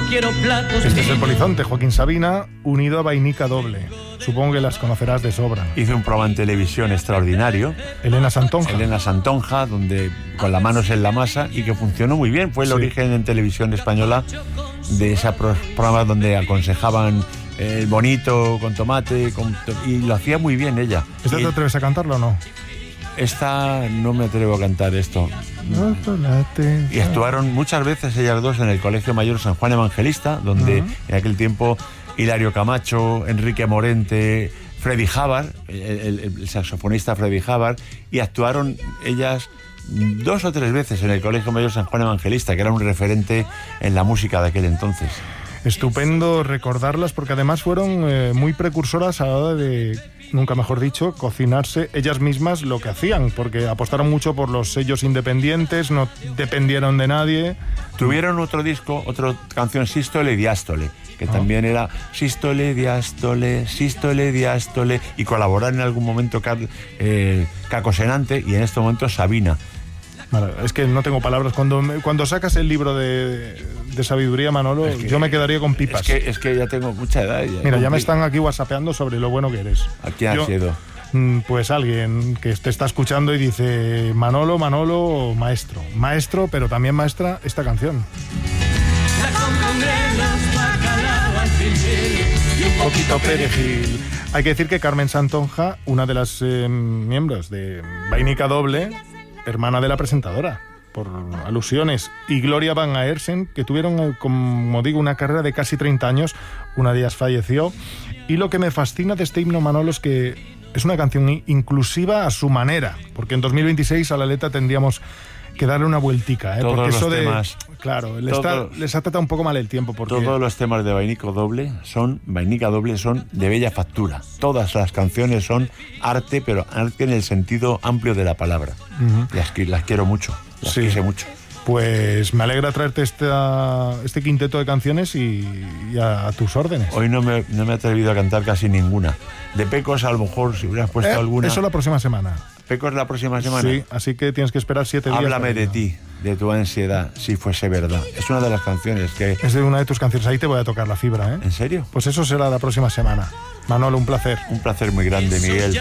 quiero platos. Este es el Polizonte, Joaquín Sabina, unido a Vainica Doble. Supongo que las conocerás de sobra. Hizo un programa en televisión extraordinario. Elena Santonja, donde con las manos en la masa, y que funcionó muy bien. Fue el origen en televisión española de ese programa donde aconsejaban el bonito con tomate, y lo hacía muy bien ella. ¿Esta te atreves a cantarlo o no? Esta no me atrevo a cantar esto. Y actuaron muchas veces ellas dos en el Colegio Mayor San Juan Evangelista, donde en aquel tiempo Hilario Camacho, Enrique Morente, Freddy Havard, el saxofonista Freddy Havard, y actuaron ellas 2 o 3 veces en el Colegio Mayor San Juan Evangelista, que era un referente en la música de aquel entonces. Estupendo recordarlas, porque además fueron muy precursoras a la hora de, nunca mejor dicho, cocinarse ellas mismas lo que hacían, porque apostaron mucho por los sellos independientes, no dependieron de nadie. Tuvieron otro disco, otra canción, Sístole y Diástole, que también era sístole, diástole, y colaboraron en algún momento Caco Senante y en este momento Sabina. Vale, es que no tengo palabras. Cuando sacas el libro de sabiduría, Manolo, yo me quedaría con pipas. Es que ya tengo mucha edad. Mira, ya me están aquí whatsappeando sobre lo bueno que eres. ¿A quién has sido? Pues alguien que te está escuchando y dice: Manolo, maestro, pero también maestra esta canción. Un poquito perejil. Hay que decir que Carmen Santonja, una de las miembros de Vainica Doble, hermana de la presentadora, por alusiones, y Gloria Van Aersen, que tuvieron, como digo, una carrera de casi 30 años. Una de ellas falleció. Y lo que me fascina de este himno, Manolo, es que es una canción inclusiva a su manera, porque en 2026 a la letra tendríamos que darle una vueltica, todos porque los eso temas, claro, les ha tratado un poco mal el tiempo, porque todos los temas de Vainica Doble son de bella factura. Todas las canciones son arte, pero arte en el sentido amplio de la palabra. Las quiero mucho, las quise mucho. Pues me alegra traerte este quinteto de canciones y a tus órdenes. Hoy no me he atrevido a cantar casi ninguna. De Pecos, a lo mejor, si hubieras puesto alguna. Eso la próxima semana. ¿Pecos la próxima semana? Sí, así que tienes que esperar 7 días. Háblame de ti, de tu ansiedad, si fuese verdad. Es una de las canciones que... Es de una de tus canciones, ahí te voy a tocar la fibra, ¿eh? ¿En serio? Pues eso será la próxima semana. Manolo, un placer. Un placer muy grande, Miguel.